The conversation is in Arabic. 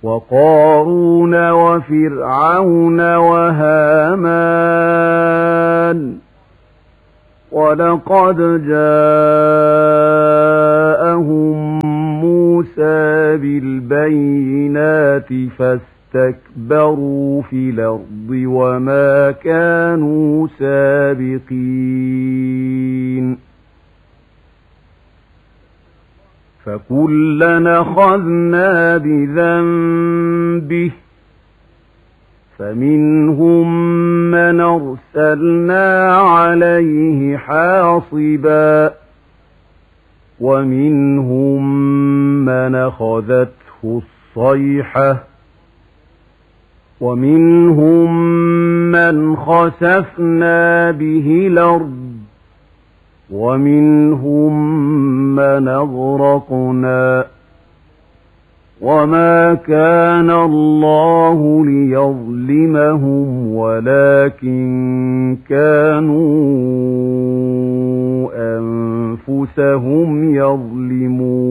وقارون وفرعون وهامان ولقد جاءهم موسى بالبينات فاستكبروا في الأرض وما كانوا سابقين فكلنا أخذنا بذنبه فمنهم من أرسلنا عليه حاصبا ومنهم من أخذته الصيحة ومنهم من خسفنا به الأرض ومنهم من أغرقنا وما كان الله ليظلمهم ولكن كانوا أنفسهم يظلمون